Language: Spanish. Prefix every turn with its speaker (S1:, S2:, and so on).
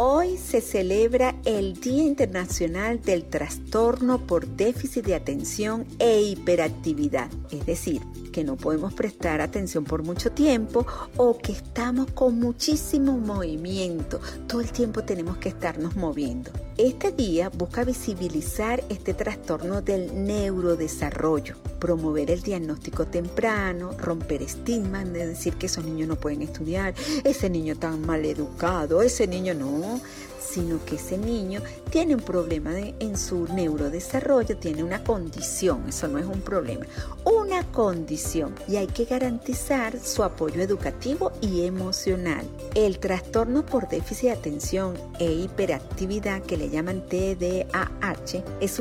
S1: Hoy se celebra el Día Internacional del Trastorno por Déficit de Atención e Hiperactividad, es decir, que no podemos prestar atención por mucho tiempo o que estamos con muchísimo movimiento. Todo el tiempo tenemos que estarnos moviendo. Este día busca visibilizar este trastorno del neurodesarrollo, promover el diagnóstico temprano, romper estigmas de decir que esos niños no pueden estudiar, ese niño tan mal educado, ese niño no, sino que ese niño tiene un problema en su neurodesarrollo, tiene una condición, eso no es un problema, una condición, y hay que garantizar su apoyo educativo y emocional. El trastorno por déficit de atención e hiperactividad, que le llaman TDAH, es